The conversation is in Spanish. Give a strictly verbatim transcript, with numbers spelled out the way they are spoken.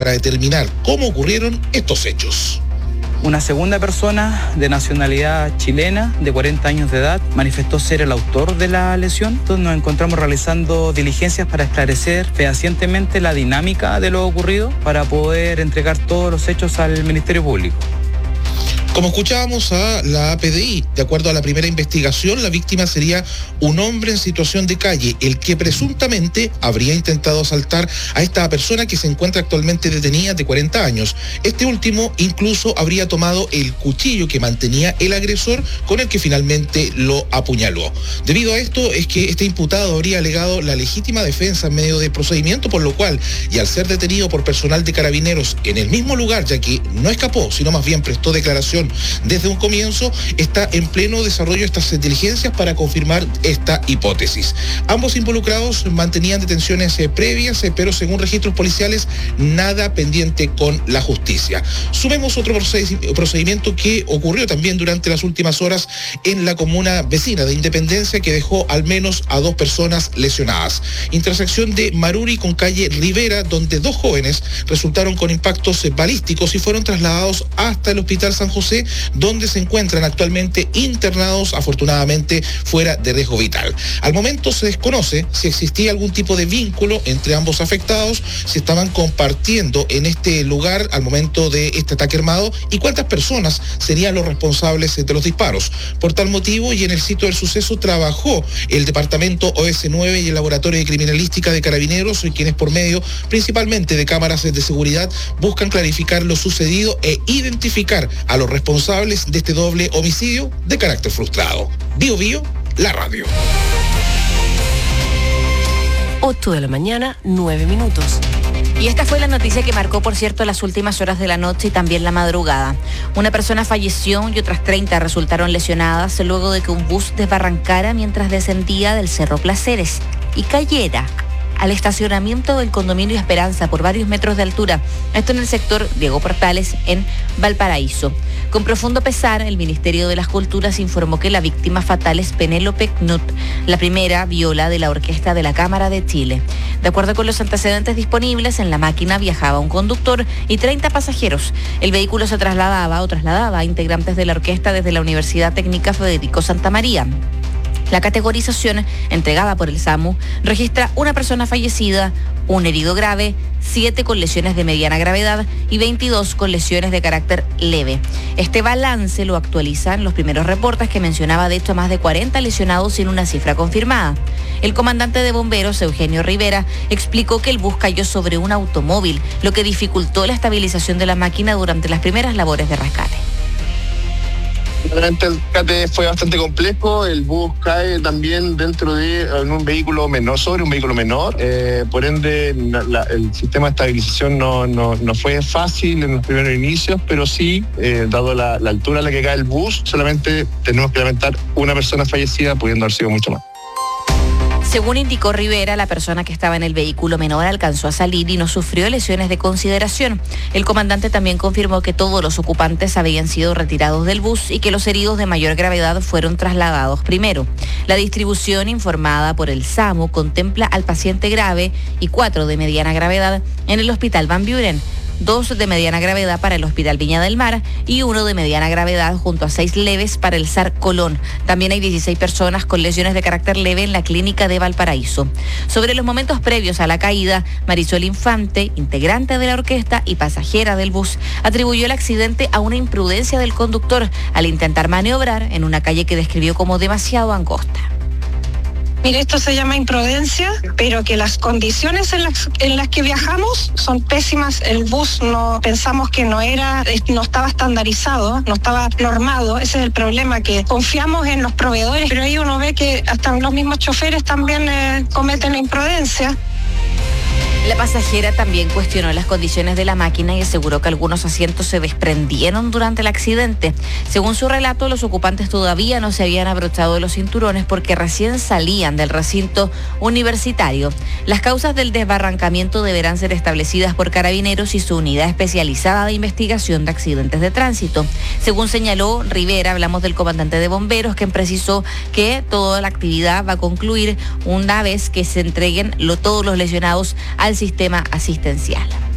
para determinar cómo ocurrieron estos hechos. Una segunda persona de nacionalidad chilena, de cuarenta años de edad, manifestó ser el autor de la lesión. Entonces nos encontramos realizando diligencias para esclarecer fehacientemente la dinámica de lo ocurrido para poder entregar todos los hechos al Ministerio Público. Como escuchábamos a la P D I, de acuerdo a la primera investigación, la víctima sería un hombre en situación de calle, el que presuntamente habría intentado asaltar a esta persona que se encuentra actualmente detenida de cuarenta años. Este último incluso habría tomado el cuchillo que mantenía el agresor con el que finalmente lo apuñaló. Debido a esto es que este imputado habría alegado la legítima defensa en medio de procedimiento, por lo cual, y al ser detenido por personal de Carabineros en el mismo lugar, ya que no escapó, sino más bien prestó declaración desde un comienzo, está en pleno desarrollo de estas diligencias para confirmar esta hipótesis. Ambos involucrados mantenían detenciones eh, previas, eh, pero según registros policiales, nada pendiente con la justicia. Sumemos otro procedimiento que ocurrió también durante las últimas horas en la comuna vecina de Independencia, que dejó al menos a dos personas lesionadas. Intersección de Maruri con calle Rivera, donde dos jóvenes resultaron con impactos eh, balísticos y fueron trasladados hasta el Hospital San José, donde se encuentran actualmente internados, afortunadamente fuera de riesgo vital. Al momento se desconoce si existía algún tipo de vínculo entre ambos afectados, si estaban compartiendo en este lugar al momento de este ataque armado y cuántas personas serían los responsables de los disparos. Por tal motivo, y en el sitio del suceso trabajó el departamento O S nueve y el laboratorio de criminalística de Carabineros, quienes por medio principalmente de cámaras de seguridad buscan clarificar lo sucedido e identificar a los responsables de este doble homicidio de carácter frustrado. Bio Bio, la radio. ocho de la mañana, nueve minutos. Y esta fue la noticia que marcó, por cierto, las últimas horas de la noche y también la madrugada. Una persona falleció y otras treinta resultaron lesionadas luego de que un bus desbarrancara mientras descendía del Cerro Placeres y cayera al estacionamiento del condominio Esperanza por varios metros de altura. Esto en el sector Diego Portales, en Valparaíso. Con profundo pesar, el Ministerio de las Culturas informó que la víctima fatal es Penélope Knut, la primera viola de la Orquesta de la Cámara de Chile. De acuerdo con los antecedentes disponibles, en la máquina viajaba un conductor y treinta pasajeros. El vehículo se trasladaba o trasladaba a integrantes de la orquesta desde la Universidad Técnica Federico Santa María. La categorización entregada por el SAMU registra una persona fallecida, un herido grave, siete con lesiones de mediana gravedad y veintidós con lesiones de carácter leve. Este balance lo actualizan los primeros reportes, que mencionaba de hecho más de cuarenta lesionados sin una cifra confirmada. El comandante de bomberos, Eugenio Rivera, explicó que el bus cayó sobre un automóvil, lo que dificultó la estabilización de la máquina durante las primeras labores de rescate. Realmente el rescate fue bastante complejo. El bus cae también dentro de en un vehículo menor, sobre un vehículo menor. Eh, por ende, la, el sistema de estabilización no, no, no fue fácil en los primeros inicios, pero sí, eh, dado la, la altura a la que cae el bus, solamente tenemos que lamentar una persona fallecida, pudiendo haber sido mucho más. Según indicó Rivera, la persona que estaba en el vehículo menor alcanzó a salir y no sufrió lesiones de consideración. El comandante también confirmó que todos los ocupantes habían sido retirados del bus y que los heridos de mayor gravedad fueron trasladados primero. La distribución informada por el SAMU contempla al paciente grave y cuatro de mediana gravedad en el Hospital Van Buren, dos de mediana gravedad para el Hospital Viña del Mar y uno de mediana gravedad junto a seis leves para el S A R Colón. También hay dieciséis personas con lesiones de carácter leve en la clínica de Valparaíso. Sobre los momentos previos a la caída, Marisol Infante, integrante de la orquesta y pasajera del bus, atribuyó el accidente a una imprudencia del conductor al intentar maniobrar en una calle que describió como demasiado angosta. Mire, esto se llama imprudencia, pero que las condiciones en las, en las que viajamos son pésimas. El bus no pensamos que no era, no estaba estandarizado, no estaba normado. Ese es el problema, que confiamos en los proveedores, pero ahí uno ve que hasta los mismos choferes también eh, cometen imprudencia. La pasajera también cuestionó las condiciones de la máquina y aseguró que algunos asientos se desprendieron durante el accidente. Según su relato, los ocupantes todavía no se habían abrochado de los cinturones porque recién salían del recinto universitario. Las causas del desbarrancamiento deberán ser establecidas por Carabineros y su unidad especializada de investigación de accidentes de tránsito. Según señaló Rivera, hablamos del comandante de bomberos, quien precisó que toda la actividad va a concluir una vez que se entreguen lo, todos los lesionados al sistema asistencial.